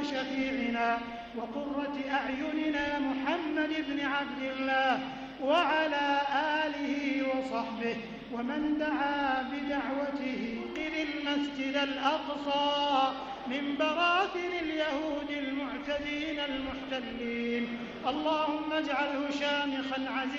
وشفيعنا وقرة أعيننا محمد بن عبد الله وعلى آله وصحبه ومن دعا بدعوته إلى المسجد الأقصى من براثن اليهود المعتدين المحتلين. اللهم اجعله شامخا عزيزا